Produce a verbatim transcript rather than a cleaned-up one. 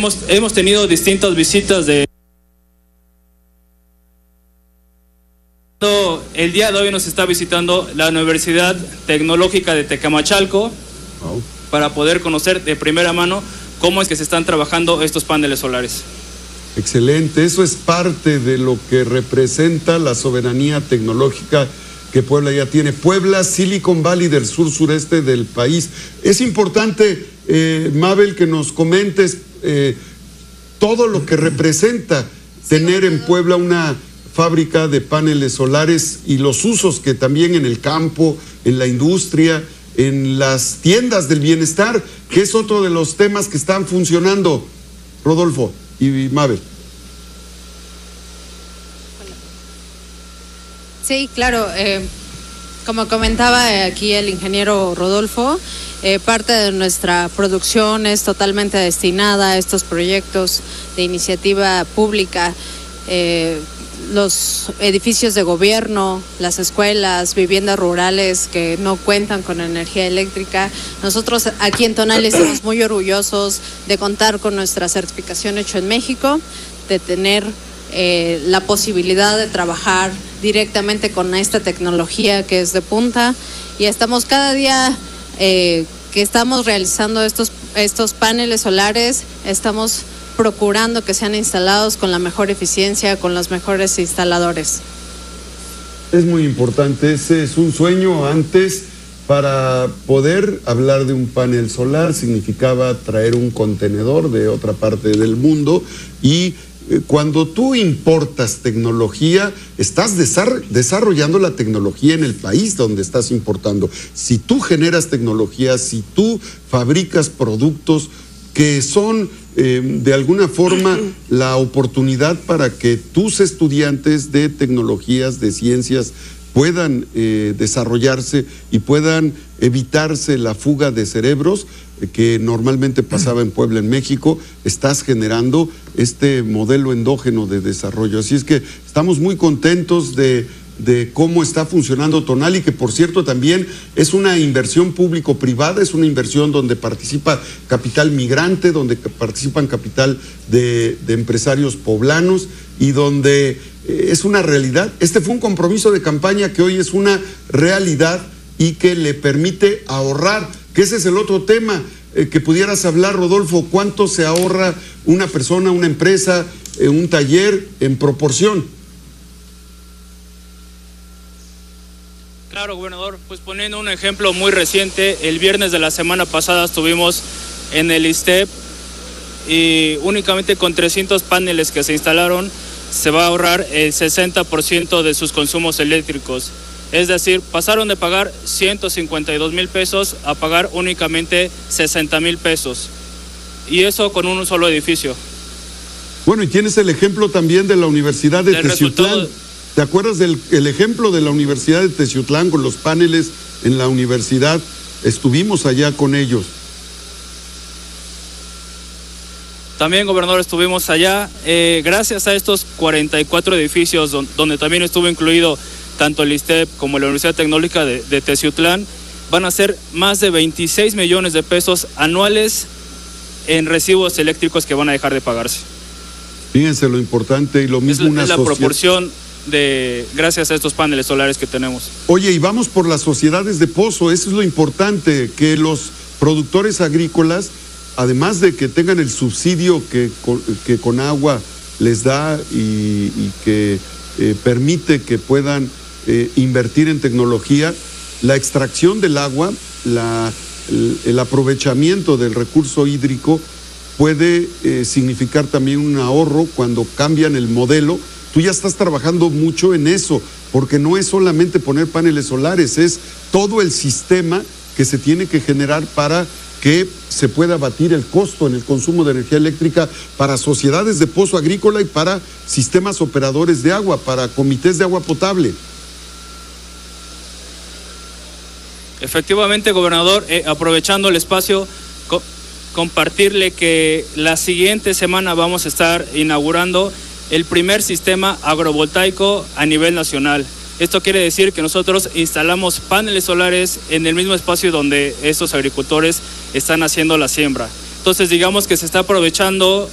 hemos, hemos tenido distintas visitas de... El día de hoy nos está visitando la Universidad Tecnológica de Tecamachalco oh. para poder conocer de primera mano cómo es que se están trabajando estos paneles solares. Excelente, eso es parte de lo que representa la soberanía tecnológica que Puebla ya tiene. Puebla, Silicon Valley del sur sureste del país. Es importante, eh, Mabel, que nos comentes eh, todo lo que representa tener en Puebla una fábrica de paneles solares y los usos que también en el campo, en la industria, en las tiendas del bienestar, que es otro de los temas que están funcionando, Rodolfo y Mabel. Sí, claro, eh, como comentaba aquí el ingeniero Rodolfo, eh, parte de nuestra producción es totalmente destinada a estos proyectos de iniciativa pública. Eh, los edificios de gobierno, las escuelas, viviendas rurales que no cuentan con energía eléctrica. Nosotros aquí en Tonalá estamos muy orgullosos de contar con nuestra certificación hecho en México, de tener eh, la posibilidad de trabajar directamente con esta tecnología que es de punta, y estamos cada día eh, que estamos realizando estos, estos paneles solares, estamos procurando que sean instalados con la mejor eficiencia, con los mejores instaladores. Es muy importante, ese es un sueño. Antes, para poder hablar de un panel solar, significaba traer un contenedor de otra parte del mundo, y eh, cuando tú importas tecnología, estás desar- desarrollando la tecnología en el país donde estás importando. Si tú generas tecnología, si tú fabricas productos que son eh, de alguna forma la oportunidad para que tus estudiantes de tecnologías, de ciencias, puedan eh, desarrollarse y puedan evitarse la fuga de cerebros eh, que normalmente pasaba en Puebla, en México, estás generando este modelo endógeno de desarrollo. Así es que estamos muy contentos de de cómo está funcionando Tonalá, y que por cierto también es una inversión público-privada, es una inversión donde participa capital migrante, donde participan capital de, de empresarios poblanos, y donde eh, es una realidad. Este fue un compromiso de campaña que hoy es una realidad y que le permite ahorrar, que ese es el otro tema eh, que pudieras hablar, Rodolfo. ¿Cuánto se ahorra una persona, una empresa, eh, un taller en proporción? Claro, gobernador, pues poniendo un ejemplo muy reciente, el viernes de la semana pasada estuvimos en el ISTEP y únicamente con trescientos paneles que se instalaron se va a ahorrar el sesenta por ciento de sus consumos eléctricos. Es decir, pasaron de pagar ciento cincuenta y dos mil pesos a pagar únicamente sesenta mil pesos. Y eso con un solo edificio. Bueno, y tienes el ejemplo también de la Universidad de Teciutlán. Resultado... ¿Te acuerdas del el ejemplo de la Universidad de Teciutlán con los paneles en la universidad? Estuvimos allá con ellos. También, gobernador, estuvimos allá. Eh, gracias a estos cuarenta y cuatro edificios don, donde también estuvo incluido tanto el ISTEP como la Universidad Tecnológica de, de Teciutlán, van a ser más de veintiséis millones de pesos anuales en recibos eléctricos que van a dejar de pagarse. Fíjense lo importante, y lo mismo es, una es la sociedad... proporción de gracias a estos paneles solares que tenemos. Oye, y vamos por las sociedades de pozo, eso es lo importante, que los productores agrícolas, además de que tengan el subsidio que, que con agua les da y, y que eh, permite que puedan eh, invertir en tecnología, la extracción del agua, la, el, el aprovechamiento del recurso hídrico puede eh, significar también un ahorro cuando cambian el modelo. Tú ya estás trabajando mucho en eso, porque no es solamente poner paneles solares, es todo el sistema que se tiene que generar para que se pueda abatir el costo en el consumo de energía eléctrica para sociedades de pozo agrícola y para sistemas operadores de agua, para comités de agua potable. Efectivamente, gobernador, eh, aprovechando el espacio, co- compartirle que la siguiente semana vamos a estar inaugurando el primer sistema agrovoltaico a nivel nacional. Esto quiere decir que nosotros instalamos paneles solares en el mismo espacio donde estos agricultores están haciendo la siembra. Entonces, digamos que se está aprovechando